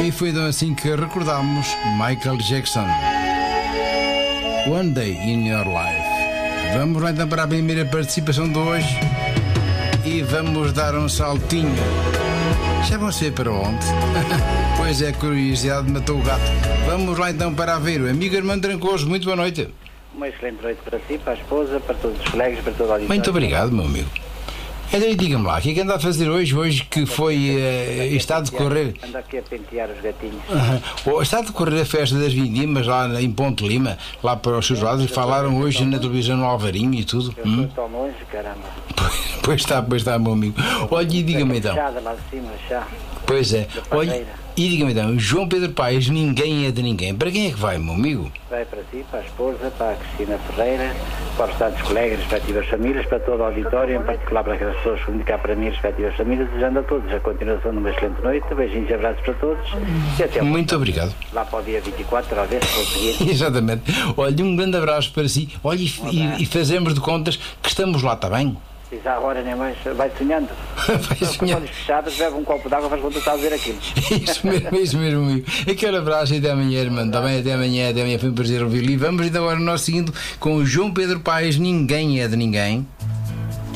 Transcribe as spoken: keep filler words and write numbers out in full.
E foi então assim que recordámos Michael Jackson. One Day in Your Life. Vamos lá então para a primeira participação de hoje e vamos dar um saltinho. Já vão ser para onde? Pois é, a curiosidade matou o gato. Vamos lá então para Aveiro. Amigo Armando Trancoso, muito boa noite. Uma excelente noite para si, para a esposa, para todos os colegas, para todo o auditório. Muito obrigado, meu amigo. Então, diga-me lá, o que é que anda a fazer hoje, hoje que foi, uh, está a decorrer... Anda aqui a pentear os gatinhos. Uh-huh. Está a decorrer a festa das Vindimas lá em Ponte Lima, lá para os seus lados, e falaram hoje na televisão no Alvarinho e tudo. Eu hum? estou tão longe, caramba. Pois, pois está, pois está, meu amigo. Olha, e diga-me então... Chá lá de cima, chá. Pois é. Olha, e diga-me então, João Pedro Paes, ninguém é de ninguém. Para quem é que vai, meu amigo? Vai para si, para a esposa, para a Cristina Ferreira, para os estados colegas, respectivas famílias, para todo o auditório, em particular para aquelas pessoas que comunicar para mim, respectivas famílias, desejando a todos a continuação de uma excelente noite, beijinhos e abraços para todos e até Muito obrigado. Lá para o dia vinte e quatro, talvez, se conseguir. Exatamente. Olha, um grande abraço para si. Olha, e, e, e fazemos de contas que estamos lá, está bem? Diz agora nem mais, vai sonhando. Vai sonhando. Com olhos fechados, bebe um copo de água, faz quando está a ver aquilo. Isso mesmo, isso mesmo, amigo. Aquele abraço e até amanhã, irmão. Está bem? Até amanhã, até amanhã. Foi um prazer ouvir-lhe. E vamos então agora nós seguindo com o João Pedro Paes, ninguém é de ninguém.